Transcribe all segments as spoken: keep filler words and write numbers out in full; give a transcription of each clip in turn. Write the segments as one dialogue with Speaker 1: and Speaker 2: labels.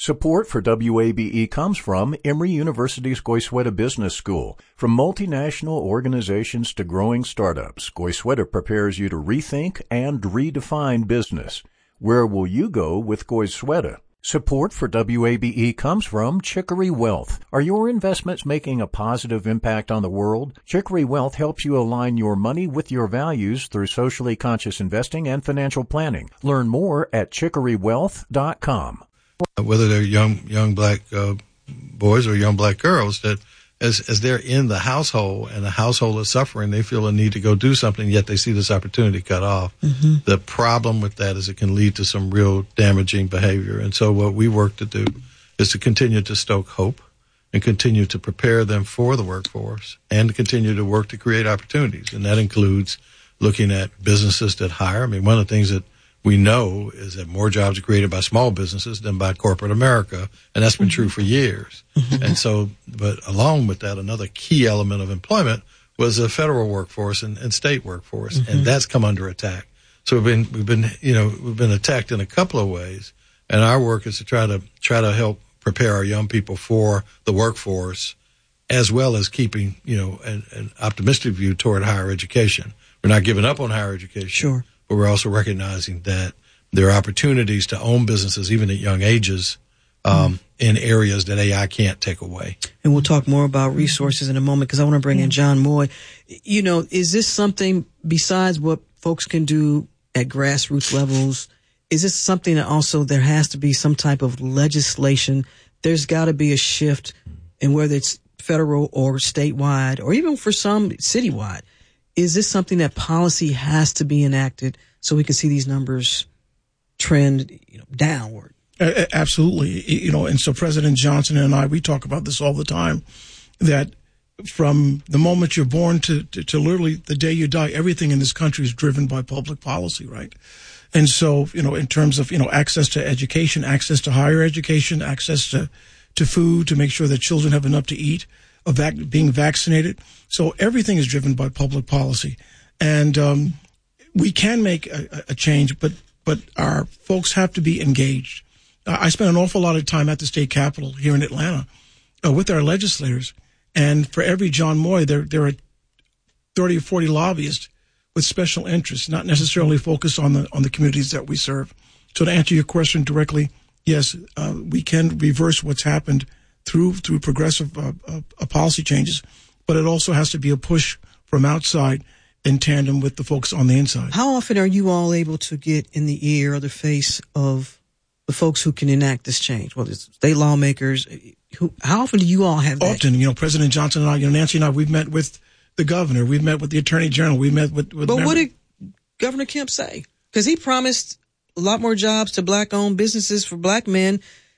Speaker 1: Support for W A B E comes from Emory University's Goizueta Business School. From multinational organizations to growing startups, Goizueta prepares you to rethink and redefine business. Where will you go with Goizueta? Support for W A B E comes from Chicory Wealth. Are your investments making a positive impact on the world? Chicory Wealth helps you align your money with your values through socially conscious investing and financial planning. Learn more at chicory wealth dot com.
Speaker 2: Whether they're young young black uh, boys or young black girls, that as as they're in the household and the household is suffering, they feel a need to go do something, yet they see this opportunity cut off. Mm-hmm. The problem with that is it can lead to some real damaging behavior. And so what we work to do is to continue to stoke hope and continue to prepare them for the workforce and to continue to work to create opportunities. And that includes looking at businesses that hire. I mean, one of the things that we know is that more jobs are created by small businesses than by corporate America, and that's been mm-hmm. true for years. Mm-hmm. And so, but along with that, another key element of employment was the federal workforce and, and state workforce, mm-hmm. and that's come under attack. So we've been, we've been, you know, we've been attacked in a couple of ways, and our work is to try to try to help prepare our young people for the workforce, as well as keeping, you know, an, an optimistic view toward higher education. We're not giving up on higher education.
Speaker 3: Sure.
Speaker 2: But we're also recognizing that there are opportunities to own businesses, even at young ages, um, mm. in areas that A I can't take away.
Speaker 3: And we'll talk more about resources in a moment, because I want to bring in John Moy. You know, is this something besides what folks can do at grassroots levels? Is this something that also there has to be some type of legislation? There's got to be a shift in whether it's federal or statewide, or even for some citywide. Is this something that policy has to be enacted so we can see these numbers trend, you know, downward?
Speaker 4: Uh, absolutely. You know, and so President Johnson and I, we talk about this all the time, that from the moment you're born to, to, to literally the day you die, everything in this country is driven by public policy, right? And so, you know, in terms of, you know, access to education, access to higher education, access to, to food, to make sure that children have enough to eat, of vac- being vaccinated. So everything is driven by public policy. And um, we can make a, a change, but but our folks have to be engaged. Uh, I spent an awful lot of time at the state capitol here in Atlanta uh, with our legislators. And for every John Moy, there, there are thirty or forty lobbyists with special interests, not necessarily focused on the on the communities that we serve. So to answer your question directly, yes, uh, we can reverse what's happened through through progressive uh, uh, policy changes, but it also has to be a push from outside in tandem with the folks on the inside.
Speaker 3: How often are you all able to get in the ear or the face of the folks who can enact this change? Well, it's state lawmakers. Who, how often do you all have that?
Speaker 4: Often, you know, President Johnson and I, you know, Nancy and I, we've met with the governor, we've met with the attorney general, we've met with. with
Speaker 3: but
Speaker 4: members.
Speaker 3: What did Governor Kemp say? Because he promised a lot more jobs to black-owned businesses for black men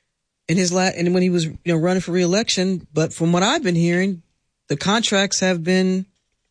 Speaker 3: in his la- and when he was, you know, running for re-election. But from what I've been hearing, the contracts have been,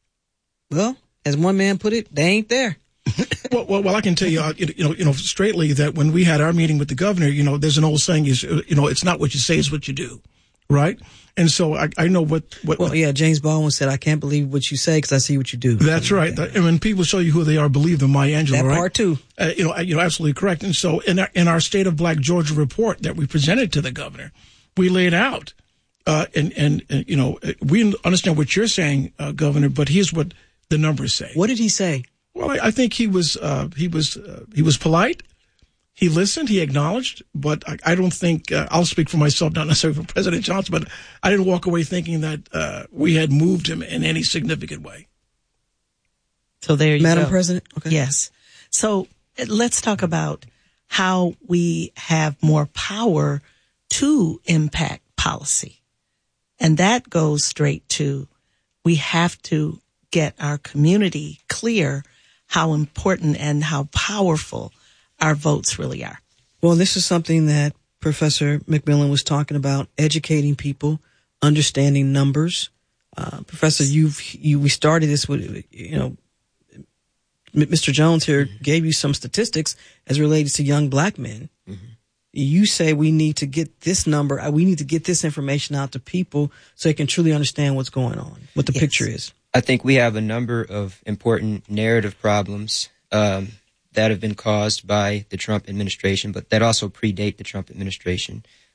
Speaker 3: well, as one man put it, they ain't there.
Speaker 4: well, well, well, I can tell you, uh, you know, you know, straightly that when we had our meeting with the governor, you know, there's an old saying is, you know, it's not what you say, it's what you do, right? And so I, I know what, what.
Speaker 3: Well, yeah, James Baldwin said, "I can't believe what you say because I see what you do."
Speaker 4: That's right. That, and when people show you who they are, believe them. Maya Angelou,
Speaker 3: that
Speaker 4: right?
Speaker 3: part too.
Speaker 4: Uh, you know, you know, absolutely correct. And so in our, in our State of Black Georgia report that we presented to the governor, we laid out, uh, and, and, and, you know, we understand what you're saying, uh, Governor, but here's what the numbers say.
Speaker 3: What did he say?
Speaker 4: Well, I, I think he was, uh, he was, uh, he was polite. He listened, he acknowledged, but I, I don't think, uh, I'll speak for myself, not necessarily for President Johnson, but I didn't walk away thinking that, uh, we had moved him in any significant way.
Speaker 5: So there you
Speaker 3: Madam
Speaker 5: go.
Speaker 3: Madam President?
Speaker 5: Okay. Yes. So let's talk about how we have more power to impact policy. And that goes straight to, we have to get our community clear how important and how powerful our votes really are.
Speaker 3: Well, this is something that Professor McMillan was talking about, educating people, understanding numbers. Uh, Professor, you've, you, we started this with, you know, Mister Jones here mm-hmm. gave you some statistics as related to young black men. Mm-hmm. You say we need to get this number, we need to get this information out to people so they can truly understand what's going on, what the
Speaker 5: yes.
Speaker 3: picture is.
Speaker 6: I think we have a number of important narrative problems um, that have been caused by the Trump administration, but that also predate the Trump administration.